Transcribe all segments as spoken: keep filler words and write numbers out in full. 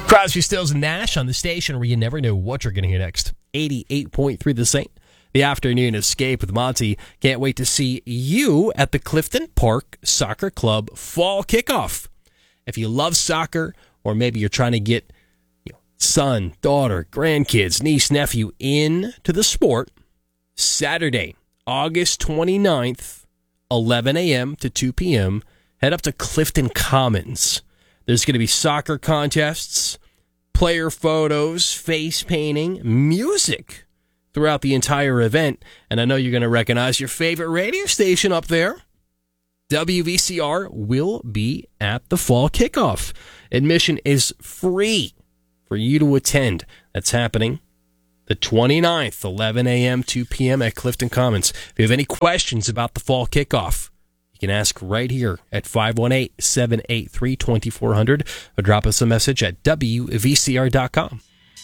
Crosby, Stills, and Nash on the station where you never know what you're going to hear next. eighty-eight point three The Saint. The afternoon escape with Monty. Can't wait to see you at the Clifton Park Soccer Club Fall Kickoff. If you love soccer, or maybe you're trying to get you know, son, daughter, grandkids, niece, nephew into the sport, Saturday, August twenty-ninth, eleven a.m. to two p.m., head up to Clifton Commons. There's going to be soccer contests, player photos, face painting, music throughout the entire event. And I know you're going to recognize your favorite radio station up there. W V C R will be at the fall kickoff. Admission is free for you to attend. That's happening the twenty-ninth, eleven a.m., two p.m. at Clifton Commons. If you have any questions about the fall kickoff, you can ask right here at five one eight, seven eight three, two four zero zero or drop us a message at W V C R dot com.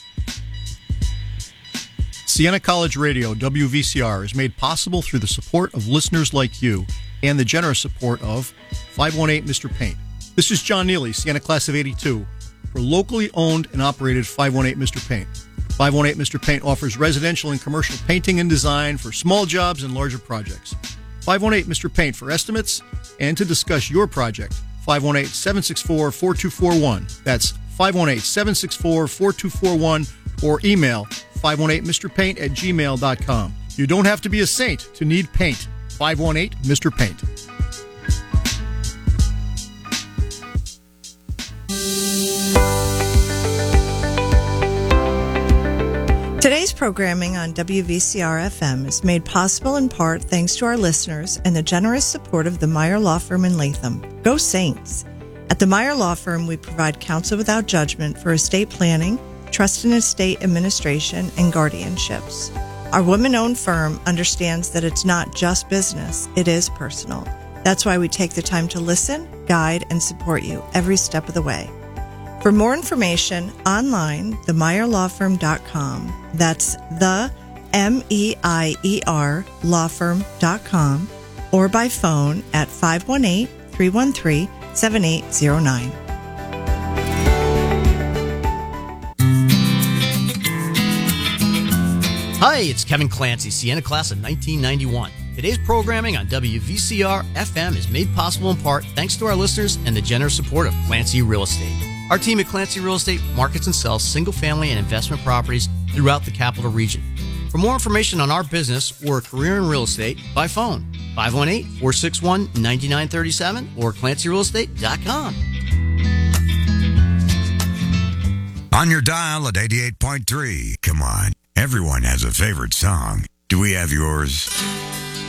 Siena College Radio, W V C R, is made possible through the support of listeners like you and the generous support of five one eight Mister Paint. This is John Neely, Siena Class of eighty-two, for locally owned and operated five one eight Mister Paint. five one eight Mister Paint offers residential and commercial painting and design for small jobs and larger projects. five one eight Mister Paint for estimates and to discuss your project. five one eight, seven six four, four two four one. That's five one eight, seven six four, four two four one or email five one eight Mister Paint at gmail dot com. You don't have to be a saint to need paint. five one eight Mister Paint. Today's programming on W V C R F M is made possible in part thanks to our listeners and the generous support of the Meyer Law Firm in Latham. Go Saints! At the Meyer Law Firm, we provide counsel without judgment for estate planning, trust and estate administration, and guardianships. Our women-owned firm understands that it's not just business, it is personal. That's why we take the time to listen, guide, and support you every step of the way. For more information, online, the meyer law firm dot com. That's the M E I E R law firm dot com, or by phone at five one eight, three one three, seven eight zero nine. Hi, it's Kevin Clancy, Siena Class of nineteen ninety-one. Today's programming on W V C R F M is made possible in part thanks to our listeners and the generous support of Clancy Real Estate. Our team at Clancy Real Estate markets and sells single-family and investment properties throughout the capital region. For more information on our business or a career in real estate, by phone, five one eight, four six one, nine nine three seven or clancy real estate dot com. On your dial at eighty-eight point three. Come on, everyone has a favorite song. Do we have yours?